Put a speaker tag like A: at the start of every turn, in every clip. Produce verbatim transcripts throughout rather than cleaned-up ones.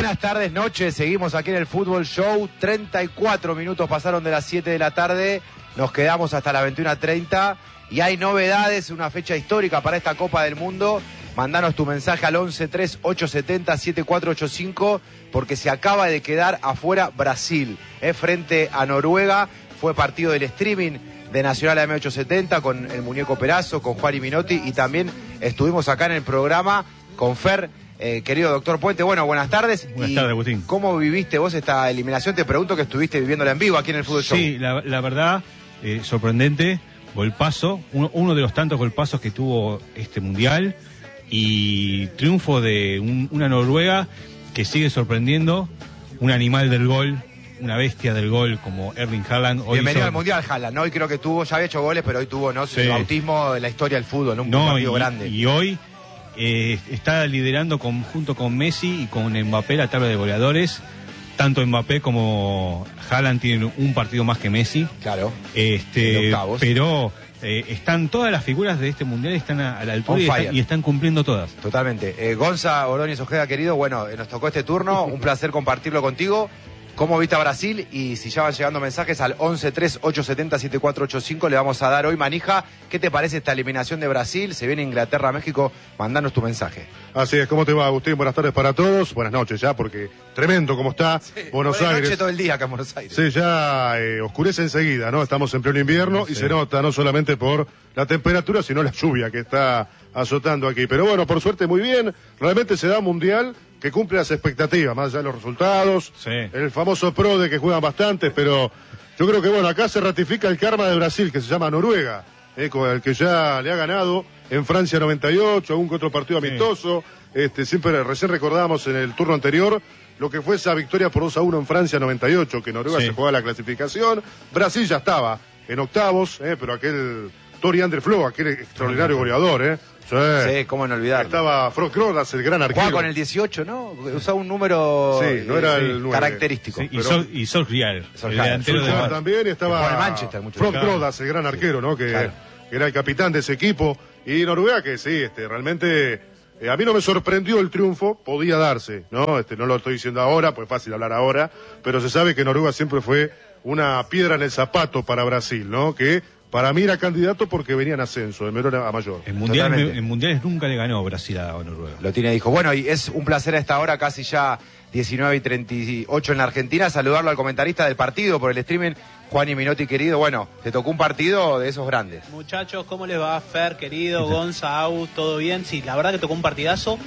A: Buenas tardes, noches. Seguimos aquí en el Fútbol Show. treinta y cuatro minutos pasaron de las siete de la tarde. Nos quedamos hasta las veintiuna treinta. Y hay novedades, una fecha histórica para esta Copa del Mundo. Mandanos tu mensaje al once tres ocho siete cero siete cuatro ocho cinco porque se acaba de quedar afuera Brasil. Es frente a Noruega. Fue partido del streaming de Nacional A M ochocientos setenta con el Muñeco Perazo, con Juan y Minotti. Y también estuvimos acá en el programa con Fer. Eh, querido doctor Puente, bueno, buenas tardes.
B: Buenas tardes, Agustín.
A: ¿Cómo viviste vos esta eliminación? Te pregunto que estuviste viviéndola en vivo aquí en el Fútbol Show.
B: Sí, la, la verdad, eh, sorprendente, golpazo, uno, uno de los tantos golpazos que tuvo este Mundial y triunfo de un, una Noruega que sigue sorprendiendo, un animal del gol, una bestia del gol como Erling Haaland. Hoy
A: Bienvenido
B: hizo...
A: al Mundial, Haaland, ¿no? Hoy creo que tuvo, ya había hecho goles, pero hoy tuvo, ¿no? Su
B: Sí.
A: bautismo de la historia del fútbol, ¿no? Un
B: no,
A: partido
B: y,
A: grande.
B: Y hoy... Eh, está liderando con, junto con Messi y con Mbappé la tabla de goleadores. Tanto Mbappé como Haaland tienen un partido más que Messi.
A: Claro.
B: Este, pero eh, están todas las figuras de este mundial están a, a la altura y están, y están cumpliendo todas.
A: Totalmente. Eh, Gonza Ordóñez Ojeda, querido, bueno, eh, nos tocó este turno. Un placer compartirlo contigo. ¿Cómo viste a Brasil? Y si ya van llegando mensajes al once tres ocho siete cero siete cuatro ocho cinco, le vamos a dar hoy manija. ¿Qué te parece esta eliminación de Brasil? Se viene Inglaterra, México. Mandanos tu mensaje.
C: Así es, ¿cómo te va, Agustín? Buenas tardes para todos. Buenas noches ya, porque tremendo como está sí, Buenos Aires.
A: Noche todo el día acá en Buenos Aires.
C: Sí, ya eh, oscurece enseguida, ¿no? Estamos en pleno invierno sí. y se nota no solamente por la temperatura, sino la lluvia que está azotando aquí. Pero bueno, por suerte muy bien. Realmente se da un mundial que cumple las expectativas, más allá de los resultados.
B: Sí.
C: El famoso pro de que juegan bastantes, pero yo creo que bueno, acá se ratifica el karma de Brasil, que se llama Noruega, eh, con el que ya le ha ganado en Francia noventa y ocho, algún que otro partido amistoso. Sí. Este, siempre recién recordamos en el turno anterior lo que fue esa victoria por dos a uno en Francia noventa y ocho, que Noruega sí. se jugaba la clasificación. Brasil ya estaba en octavos, eh, pero aquel Tori André Flo, aquel extraordinario sí. goleador, eh.
A: Sí. sí, cómo no olvidarlo.
C: Estaba Frank Rodas, el gran arquero.
A: Jugaba con el dieciocho, ¿no? Usaba un número
C: sí, no era el nueve.
A: Característico.
B: Sí, y, Sol, y Solskjaer, el delantero de
C: Solskjaer también, y estaba Frank Rodas, el gran arquero, ¿no? Que, claro. que era el capitán de ese equipo. Y Noruega, que sí, este, realmente eh, a mí no me sorprendió el triunfo, podía darse, ¿no? Este, no lo estoy diciendo ahora, pues es fácil hablar ahora, pero se sabe que Noruega siempre fue una piedra en el zapato para Brasil, ¿no? Que para mí era candidato porque venía en ascenso, de menor a mayor.
B: En mundiales, en mundiales nunca le ganó Brasil a Noruega.
A: Lo tiene, dijo. Bueno, y es un placer a esta hora, casi ya diecinueve y treinta y ocho en la Argentina, saludarlo al comentarista del partido por el streaming, Juan y Minotti, querido. Bueno, te tocó un partido de esos grandes.
D: Muchachos, ¿cómo les va? Fer, querido, Gonza, Au, ¿todo bien? Sí, la verdad que tocó un partidazo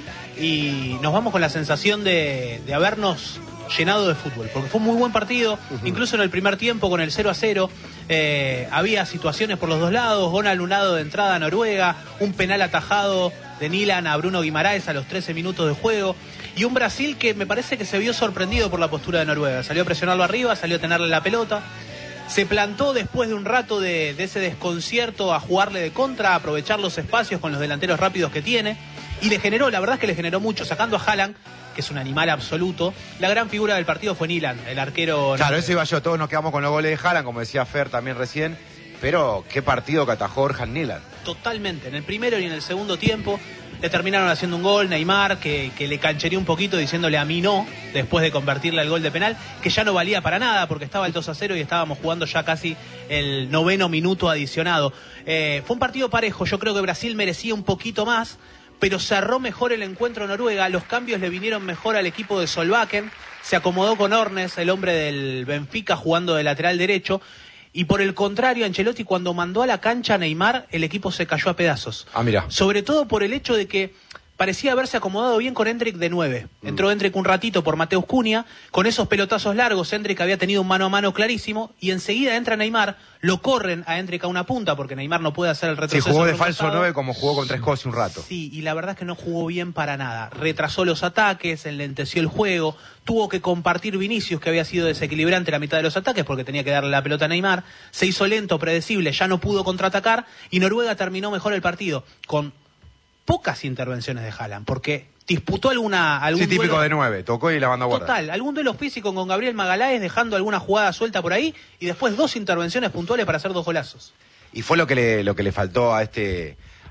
D: y nos vamos con la sensación de, de habernos llenado de fútbol, porque fue un muy buen partido, uh-huh. incluso en el primer tiempo con el cero a cero, eh, había situaciones por los dos lados, gol anulado de entrada a Noruega, un penal atajado de Nilan a Bruno Guimaraes a los trece minutos de juego, y un Brasil que me parece que se vio sorprendido por la postura de Noruega, salió a presionarlo arriba, salió a tenerle la pelota, se plantó después de un rato de, de ese desconcierto a jugarle de contra, a aprovechar los espacios con los delanteros rápidos que tiene, y le generó, la verdad es que le generó mucho, sacando a Haaland, que es un animal absoluto. La gran figura del partido fue Nilan, el arquero.
A: Claro, eso iba yo, todos nos quedamos con los goles de Haaland, como decía Fer también recién, pero qué partido que atajó Orhan Nilan.
D: Totalmente, en el primero y en el segundo tiempo le terminaron haciendo un gol, Neymar, que, que le canchereó un poquito diciéndole a mí no, después de convertirle el gol de penal, que ya no valía para nada porque estaba el dos a cero y estábamos jugando ya casi el noveno minuto adicionado. Eh, fue un partido parejo, yo creo que Brasil merecía un poquito más, pero cerró mejor el encuentro Noruega, los cambios le vinieron mejor al equipo de Solbakken, se acomodó con Ornes, el hombre del Benfica, jugando de lateral derecho, y por el contrario, Ancelotti cuando mandó a la cancha a Neymar, el equipo se cayó a pedazos.
A: Ah, mira.
D: Sobre todo por el hecho de que parecía haberse acomodado bien con Endrick de nueve. Entró mm. Endrick un ratito por Mateus Cunha, con esos pelotazos largos, Endrick había tenido un mano a mano clarísimo, y enseguida entra Neymar, lo corren a Endrick a una punta, porque Neymar no puede hacer el retroceso.
A: Sí, jugó de falso nueve como jugó contra Escocia un rato.
D: Sí, y la verdad es que no jugó bien para nada. Retrasó los ataques, enlenteció el juego, tuvo que compartir Vinicius, que había sido desequilibrante la mitad de los ataques, porque tenía que darle la pelota a Neymar, se hizo lento, predecible, ya no pudo contraatacar, y Noruega terminó mejor el partido, con pocas intervenciones de Haaland, porque disputó alguna algún
A: sí, típico
D: duelo,
A: de nueve, tocó y la mandó a guardar.
D: Total, algún duelo físico con Gabriel Magaláes, dejando alguna jugada suelta por ahí, y después dos intervenciones puntuales para hacer dos golazos.
A: Y fue lo que le, lo que le faltó a este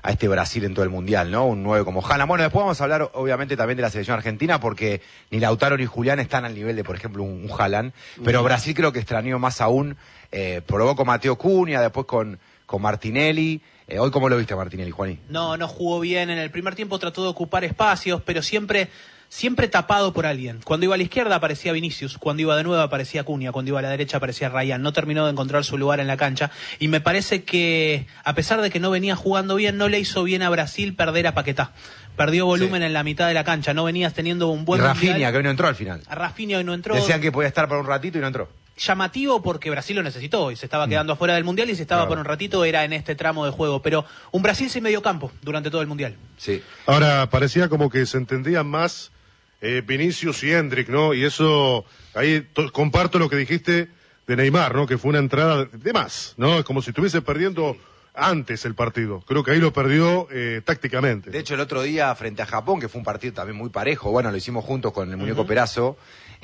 A: a este Brasil en todo el Mundial, ¿no? Un nueve como Haaland. Bueno, después vamos a hablar obviamente también de la selección argentina, porque ni Lautaro ni Julián están al nivel de, por ejemplo, un, un Haaland, pero Brasil creo que extrañó más aún, eh, probó con Mateo Cunha, después con, con Martinelli. Eh, hoy, ¿cómo lo viste Martinelli, Juaní?
D: No, no jugó bien en el primer tiempo, trató de ocupar espacios, pero siempre... Siempre tapado por alguien. Cuando iba a la izquierda aparecía Vinicius, cuando iba de nuevo aparecía Cunha, cuando iba a la derecha aparecía Ryan. No terminó de encontrar su lugar en la cancha y me parece que, a pesar de que no venía jugando bien, no le hizo bien a Brasil perder a Paquetá. Perdió volumen sí. en la mitad de la cancha, no venías teniendo un buen...
A: Y Rafinha, que hoy no entró al final.
D: A Rafinha hoy no entró.
A: Decían que podía estar por un ratito y no entró.
D: Llamativo porque Brasil lo necesitó y se estaba quedando mm. afuera del Mundial y si estaba claro. por un ratito era en este tramo de juego, pero un Brasil sin medio campo durante todo el Mundial.
A: Sí.
C: Ahora, parecía como que se entendían más eh, Vinicius y Endrick, ¿no? Y eso, ahí to- comparto lo que dijiste de Neymar, ¿no? Que fue una entrada de más, ¿no? Es como si estuviese perdiendo antes el partido. Creo que ahí lo perdió eh, tácticamente.
A: De hecho, el otro día frente a Japón, que fue un partido también muy parejo, bueno, lo hicimos juntos con el muñeco uh-huh. Perazo,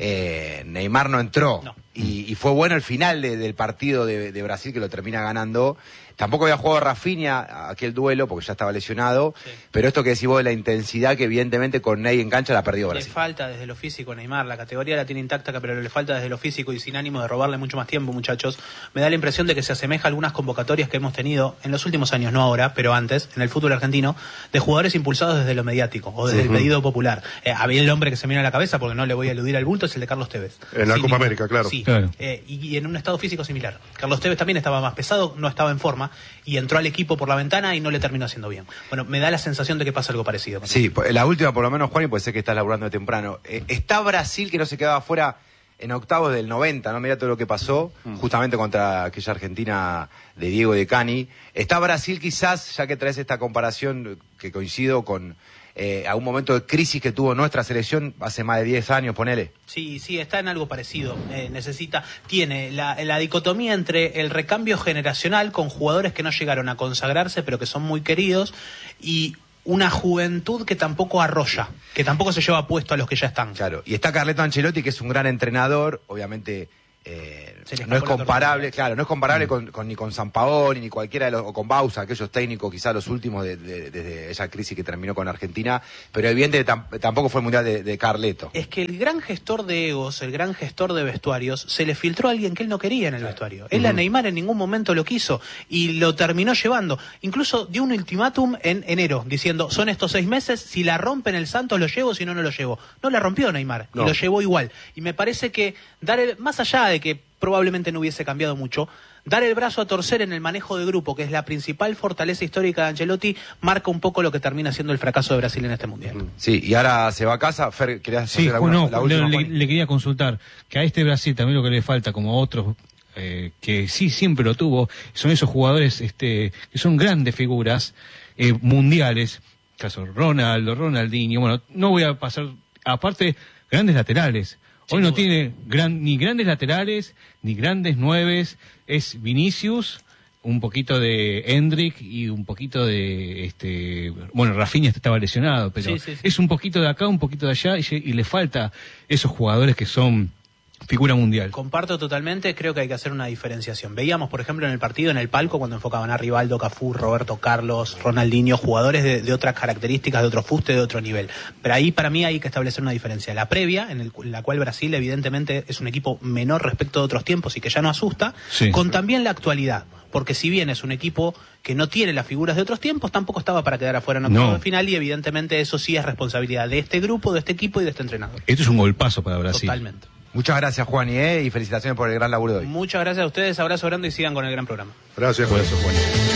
A: eh, Neymar no entró.
D: No.
A: Y, y fue bueno el final de, del partido de, de Brasil, que lo termina ganando. Tampoco había jugado Rafinha aquel duelo, porque ya estaba lesionado. Sí. Pero esto que decís vos de la intensidad, que evidentemente con Ney en cancha la perdió Brasil.
D: Le falta desde lo físico Neymar, la categoría la tiene intacta, pero le falta desde lo físico y sin ánimo de robarle mucho más tiempo, muchachos. Me da la impresión de que se asemeja a algunas convocatorias que hemos tenido en los últimos años, no ahora, pero antes, en el fútbol argentino, de jugadores impulsados desde lo mediático o desde uh-huh. el pedido popular. Eh, había el hombre que se me viene a la cabeza, porque no le voy a eludir al bulto, es el de Carlos Tevez.
C: En la
D: Sin
C: Copa
D: ningún...
C: América, claro.
D: Sí,
B: claro.
D: Eh, y, y en un estado físico similar. Carlos Tevez también estaba más pesado, no estaba en forma, y entró al equipo por la ventana y no le terminó haciendo bien. Bueno, me da la sensación de que pasa algo parecido.
A: Sí, la última por lo menos, Juan, y puede ser que estás laburando de temprano. Eh, está Brasil, que no se quedaba fuera en octavos del noventa, ¿no? Mirá todo lo que pasó, mm. justamente contra aquella Argentina de Diego y de Cani. Está Brasil quizás, ya que traes esta comparación, que coincido con... Eh, a un momento de crisis que tuvo nuestra selección hace más de diez años, ponele.
D: Sí, sí, está en algo parecido. Eh, necesita, tiene la, la dicotomía entre el recambio generacional con jugadores que no llegaron a consagrarse, pero que son muy queridos, y una juventud que tampoco arrolla, que tampoco se lleva puesto a los que ya están.
A: Claro, y está Carleto Ancelotti, que es un gran entrenador, obviamente... Eh, no es comparable, claro, no es comparable mm. con, con, ni con Sampaoli ni cualquiera de los, o con Bausa, aquellos técnicos quizás los últimos desde de, de, de esa crisis que terminó con Argentina, pero evidentemente tam, tampoco fue el mundial de, de Carleto.
D: Es que el gran gestor de egos, el gran gestor de vestuarios, se le filtró a alguien que él no quería en el vestuario. Él uh-huh. a Neymar en ningún momento lo quiso y lo terminó llevando. Incluso dio un ultimátum en enero diciendo, son estos seis meses, si la rompen el Santos lo llevo, si no, no lo llevo. No la rompió Neymar no. y lo llevó igual. Y me parece que dar el, más allá de que probablemente no hubiese cambiado mucho, dar el brazo a torcer en el manejo de grupo, que es la principal fortaleza histórica de Ancelotti, marca un poco lo que termina siendo el fracaso de Brasil en este Mundial.
A: Sí, y ahora se va a casa. Fer, ¿querías
B: sí,
A: hacer alguna,
B: no,
A: la última,
B: le, le quería consultar que a este Brasil también lo que le falta, como a otros eh, que sí siempre lo tuvo, son esos jugadores este, que son grandes figuras eh, mundiales, caso Ronaldo, Ronaldinho, bueno, no voy a pasar, aparte, grandes laterales. Hoy no tiene gran, ni grandes laterales, ni grandes nueves. Es Vinicius, un poquito de Endrick y un poquito de... este bueno, Rafinha estaba lesionado, pero sí, sí, sí. es un poquito de acá, un poquito de allá, y, y le falta esos jugadores que son figura mundial.
D: Comparto totalmente, creo que hay que hacer una diferenciación. Veíamos, por ejemplo, en el partido, en el palco, cuando enfocaban a Rivaldo, Cafú, Roberto Carlos, Ronaldinho, jugadores de, de otras características, de otro fuste, de otro nivel. Pero ahí, para mí, hay que establecer una diferencia. La previa, en, el, en la cual Brasil, evidentemente, es un equipo menor respecto de otros tiempos y que ya no asusta, sí. con también la actualidad. Porque si bien es un equipo que no tiene las figuras de otros tiempos, tampoco estaba para quedar afuera en octavos de final, y evidentemente eso sí es responsabilidad de este grupo, de este equipo y de este entrenador.
B: Esto es un golpazo para Brasil.
D: Totalmente.
A: Muchas gracias, Juan, ¿eh? y felicitaciones por el gran laburo de hoy.
D: Muchas gracias a ustedes, abrazo grande y sigan con el gran programa.
C: Gracias por eso, Juan.